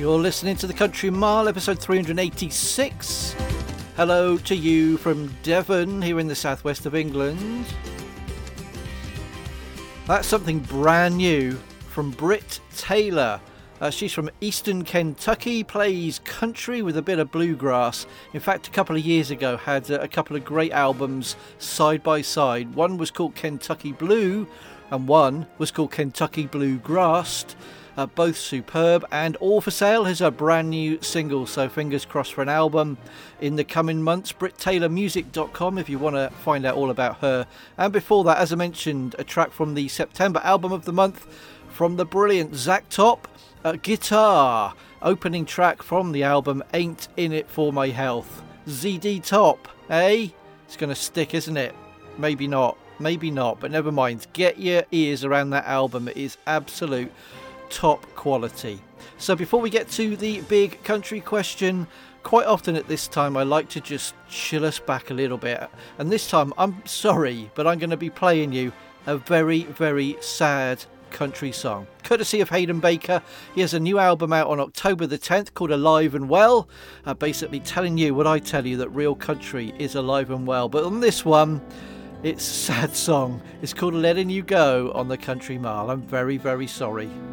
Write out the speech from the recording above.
You're listening to the Country Mile, episode 386. Hello to you from Devon, here in the southwest of England. That's something brand new from Britt Taylor. She's from Eastern Kentucky, plays country with a bit of bluegrass. In fact, a couple of years ago had a couple of great albums side by side. One was called Kentucky Blue and one was called Kentucky Bluegrass. Both superb, and All for Sale is a brand new single, so fingers crossed for an album in the coming months. BrittTaylorMusic.com if you want to find out all about her. And before that, as I mentioned, a track from the September album of the month from the brilliant Zach Top, Guitar, opening track from the album Ain't In It For My Health. ZD Top, eh? It's going to stick, isn't it? Maybe not, but never mind. Get your ears around that album. It is absolute top quality. So before we get to the big country question, quite often at this time I like to just chill us back a little bit, and this time I'm sorry, but I'm going to be playing you a very, very sad country song, courtesy of Hayden Baker. He has a new album out on October the 10th called Alive and Well, basically telling you what I tell you, that real country is alive and well. But on this one, it's a sad song. It's called Letting You Go on the Country Mile. I'm very, very sorry.